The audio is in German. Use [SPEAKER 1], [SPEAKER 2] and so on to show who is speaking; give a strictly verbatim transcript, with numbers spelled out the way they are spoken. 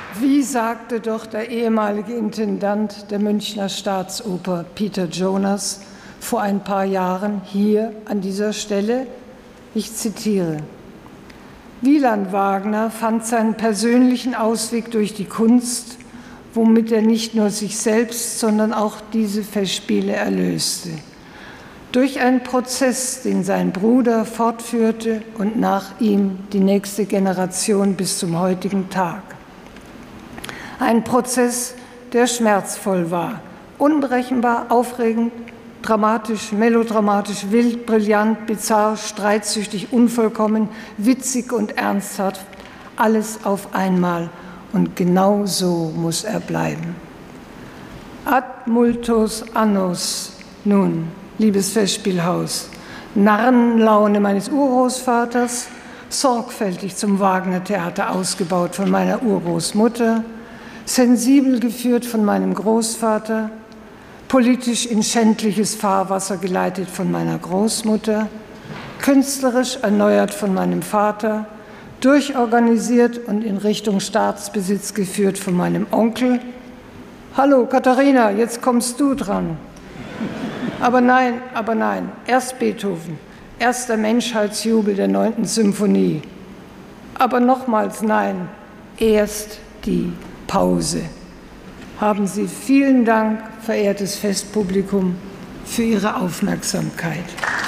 [SPEAKER 1] Wie sagte doch der ehemalige Intendant der Münchner Staatsoper Peter Jonas vor ein paar Jahren hier an dieser Stelle, ich zitiere: Wieland Wagner fand seinen persönlichen Ausweg durch die Kunst, womit er nicht nur sich selbst, sondern auch diese Festspiele erlöste. Durch einen Prozess, den sein Bruder fortführte und nach ihm die nächste Generation bis zum heutigen Tag. Ein Prozess, der schmerzvoll war, unberechenbar, aufregend, dramatisch, melodramatisch, wild, brillant, bizarr, streitsüchtig, unvollkommen, witzig und ernsthaft, alles auf einmal. Und genau so muss er bleiben. Ad multos annos, nun, liebes Festspielhaus, Narrenlaune meines Urgroßvaters, sorgfältig zum Wagner-Theater ausgebaut von meiner Urgroßmutter, sensibel geführt von meinem Großvater, politisch in schändliches Fahrwasser geleitet von meiner Großmutter, künstlerisch erneuert von meinem Vater, durchorganisiert und in Richtung Staatsbesitz geführt von meinem Onkel. Hallo, Katharina, jetzt kommst du dran. Aber nein, aber nein, erst Beethoven, erst der Menschheitsjubel der neunten Symphonie. Aber nochmals nein, erst die Pause. Haben Sie vielen Dank, verehrtes Festpublikum, für Ihre Aufmerksamkeit.